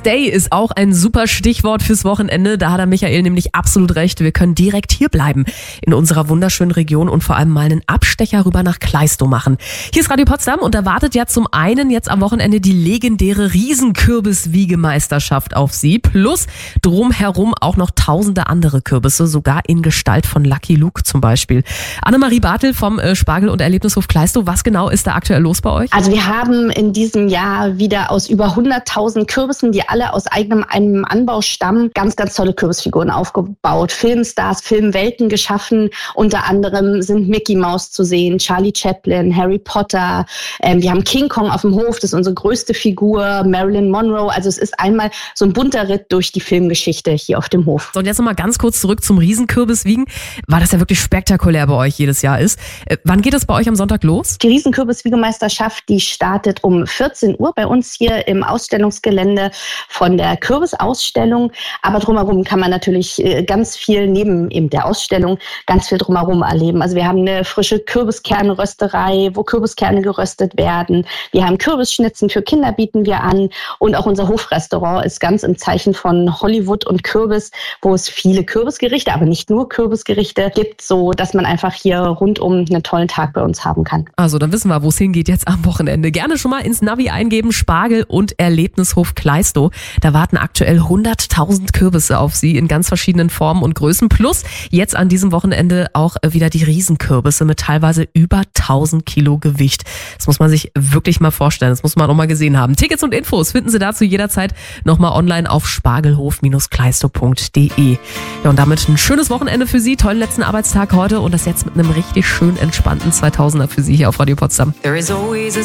Stay ist auch ein super Stichwort fürs Wochenende. Da hat der Michael nämlich absolut recht. Wir können direkt hier bleiben in unserer wunderschönen Region und vor allem mal einen Abstecher rüber nach Klaistow machen. Hier ist Radio Potsdam und da wartet ja zum einen jetzt am Wochenende die legendäre Riesenkürbis-Wiegemeisterschaft auf Sie. Plus drumherum auch noch tausende andere Kürbisse, sogar in Gestalt von Lucky Luke zum Beispiel. Annemarie Bartel vom Spargel- und Erlebnishof Klaistow. Was genau ist da aktuell los bei euch? Also wir haben in diesem Jahr wieder aus über 100.000 Kürbissen, die alle aus einem Anbau stammen, ganz, ganz tolle Kürbisfiguren aufgebaut. Filmstars, Filmwelten geschaffen. Unter anderem sind Mickey Mouse zu sehen, Charlie Chaplin, Harry Potter. Wir haben King Kong auf dem Hof, das ist unsere größte Figur, Marilyn Monroe. Also es ist einmal so ein bunter Ritt durch die Filmgeschichte hier auf dem Hof. So, und jetzt nochmal ganz kurz zurück zum Riesenkürbiswiegen, weil das ja wirklich spektakulär bei euch jedes Jahr ist. Wann geht es bei euch am Sonntag los? Die Riesenkürbiswiegemeisterschaft, die startet um 14 Uhr bei uns hier im Ausstellungsgelände von der Kürbisausstellung. Aber drumherum kann man natürlich ganz viel neben eben der Ausstellung ganz viel drumherum erleben. Also wir haben eine frische Kürbiskernrösterei, wo Kürbiskerne geröstet werden. Wir haben Kürbisschnitzen für Kinder bieten wir an. Und auch unser Hofrestaurant ist ganz im Zeichen von Hollywood und Kürbis, wo es viele Kürbisgerichte, aber nicht nur Kürbisgerichte gibt, so dass man einfach hier rundum einen tollen Tag bei uns haben kann. Also, dann wissen wir, wo es hingeht jetzt am Wochenende. Gerne schon mal ins Navi eingeben, Spargel- und Erlebnishof Klaistow. Da warten aktuell 100.000 Kürbisse auf Sie in ganz verschiedenen Formen und Größen. Plus jetzt an diesem Wochenende auch wieder die Riesenkürbisse mit teilweise über 1000 Kilo Gewicht. Das muss man sich wirklich mal vorstellen. Das muss man auch mal gesehen haben. Tickets und Infos finden Sie dazu jederzeit nochmal online auf spargelhof-klaistow.de. Ja, und damit ein schönes Wochenende für Sie. Tollen letzten Arbeitstag heute und das jetzt mit einem richtig schön entspannten 2000er für Sie hier auf Radio Potsdam. There is always a